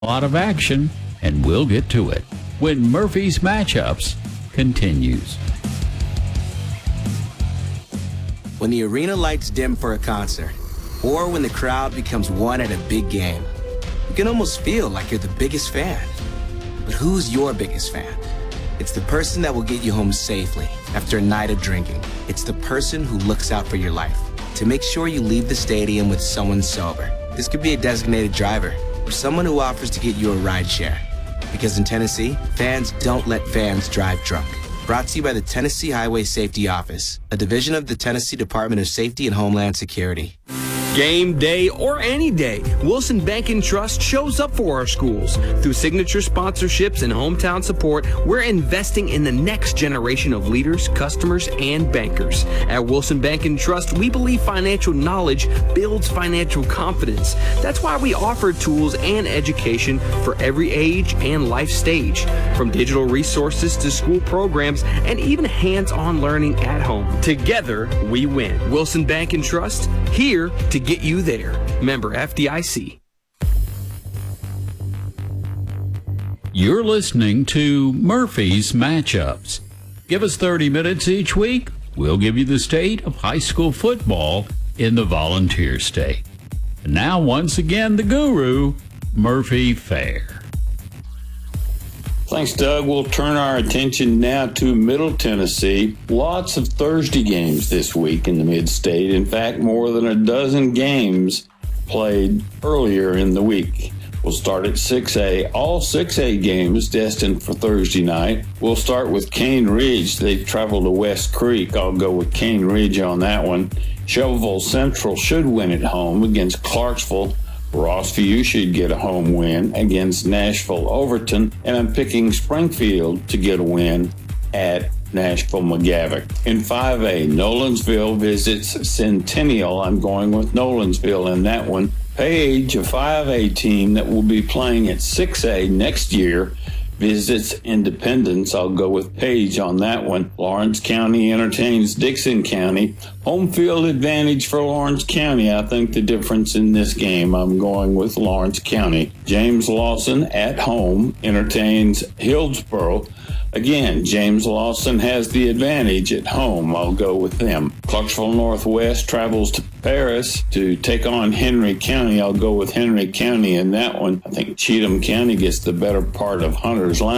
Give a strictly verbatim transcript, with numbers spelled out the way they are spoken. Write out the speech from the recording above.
A lot of action, and we'll get to it when Murphy's Matchups continues. When the arena lights dim for a concert, or when the crowd becomes one at a big game, you can almost feel like you're the biggest fan. But who's your biggest fan? It's the person that will get you home safely after a night of drinking. It's the person who looks out for your life to make sure you leave the stadium with someone sober. This could be a designated driver or someone who offers to get you a ride share. Because in Tennessee, fans don't let fans drive drunk. Brought to you by the Tennessee Highway Safety Office, a division of the Tennessee Department of Safety and Homeland Security. Game day or any day, Wilson Bank and Trust shows up for our schools. Through signature sponsorships and hometown support, we're investing in the next generation of leaders, customers, and bankers. At Wilson Bank and Trust, we believe financial knowledge builds financial confidence. That's why we offer tools and education for every age and life stage, from digital resources to school programs and even hands-on learning at home. Together, we win. Wilson Bank and Trust, here to get you there. Member F D I C. You're listening to Murphy's Matchups. Give us thirty minutes each week. We'll give you the state of high school football in the Volunteer State. And now, once again, the guru, Murphy Fair. Thanks, Doug. We'll turn our attention now to Middle Tennessee. Lots of Thursday games this week in the Mid-State. In fact, more than a dozen games played earlier in the week. We'll start at six A. All six A games destined for Thursday night. We'll start with Cane Ridge. They travel to West Creek. I'll go with Cane Ridge on that one. Shelbyville Central should win at home against Clarksville. Rossview should get a home win against Nashville Overton, and I'm picking Springfield to get a win at Nashville McGavock. In five A, Nolensville visits Centennial. I'm going with Nolensville in that one. Page, a five A team that will be playing at six A next year, visits Independence. I'll go with Page on that one. Lawrence County entertains Dixon County. Home field advantage for Lawrence County. I think the difference in this game, I'm going with Lawrence County. James Lawson at home entertains Hillsboro. Again, James Lawson has the advantage at home. I'll go with them. Clarksville Northwest travels to Paris to take on Henry County. I'll go with Henry County in that one. I think Cheatham County gets the better part of Hunter's Line.